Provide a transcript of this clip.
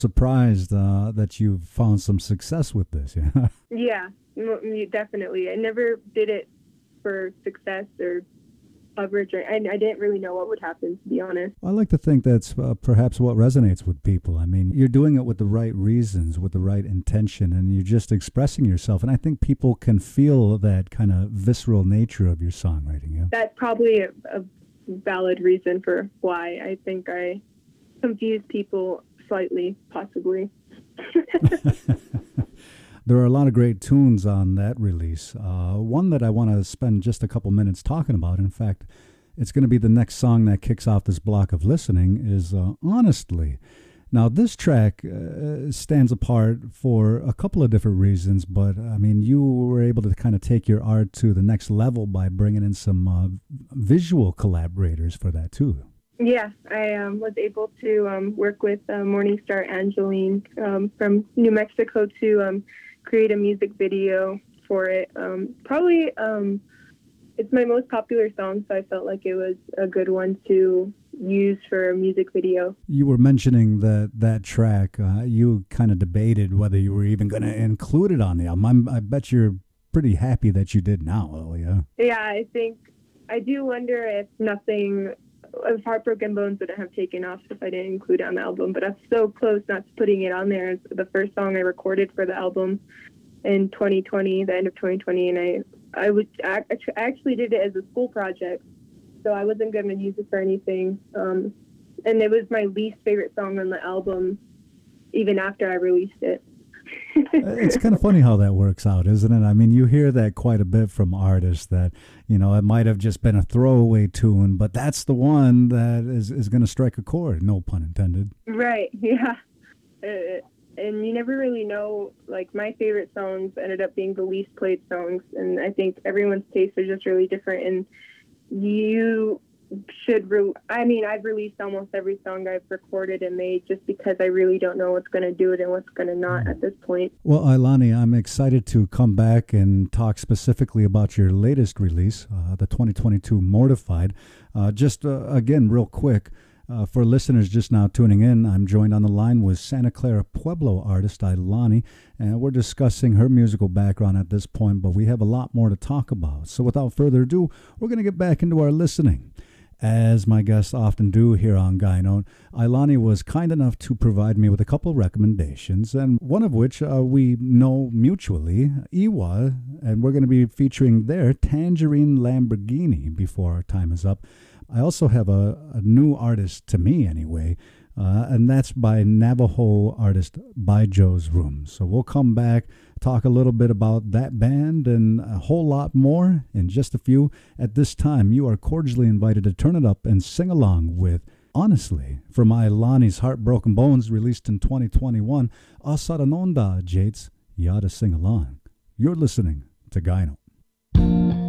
Surprised that you've found some success with this. Yeah. Yeah, definitely. I never did it for success or coverage. I didn't really know what would happen, to be honest. I like to think that's perhaps what resonates with people. I mean, you're doing it with the right reasons, with the right intention, and you're just expressing yourself. And I think people can feel that kind of visceral nature of your songwriting. Yeah. That's probably a valid reason for why I think I confuse people slightly, possibly. There are a lot of great tunes on that release. One that I want to spend just a couple minutes talking about. In fact, it's going to be the next song that kicks off this block of listening is Honestly. Now, this track stands apart for a couple of different reasons, but I mean, you were able to kind of take your art to the next level by bringing in some visual collaborators for that, too. Yeah, I was able to work with Morningstar Angeline from New Mexico to create a music video for it. Probably it's my most popular song, so I felt like it was a good one to use for a music video. You were mentioning that track. You kind of debated whether you were even going to include it on the album. I bet you're pretty happy that you did now, though, yeah? Yeah, I do wonder if Heartbroken Bones would have taken off if I didn't include it on the album, but I'm so close not to putting it on there. It's the first song I recorded for the album in 2020, the end of 2020, and I actually did it as a school project, so I wasn't going to use it for anything. And it was my least favorite song on the album, even after I released it. It's kind of funny how that works out, isn't it? I mean, you hear that quite a bit from artists that, you know, it might have just been a throwaway tune, but that's the one that is going to strike a chord, no pun intended. Right, yeah. And you never really know, like, my favorite songs ended up being the least played songs, and I think everyone's tastes are just really different, and you should I've released almost every song I've recorded and made just because I really don't know what's going to do it and what's going to not at this point. Well, Ailani, I'm excited to come back and talk specifically about your latest release, the 2022 Mortified. Again, real quick, for listeners just now tuning in, I'm joined on the line with Santa Clara Pueblo artist Ailani, and we're discussing her musical background at this point, but we have a lot more to talk about. So without further ado, we're going to get back into our listening. As my guests often do here on Guy Note, Ailani was kind enough to provide me with a couple recommendations, and one of which we know mutually, Iwa, and we're going to be featuring their Tangerine Lamborghini before our time is up. I also have a new artist, to me anyway, and that's by Navajo artist By Joe's Room. So we'll come back, talk a little bit about that band and a whole lot more in just a few. At this time, you are cordially invited to turn it up and sing along with Honestly from Ailani's Heartbroken Bones, released in 2021. Asaranonda Jates, you ought to sing along. You're listening to Guy Note.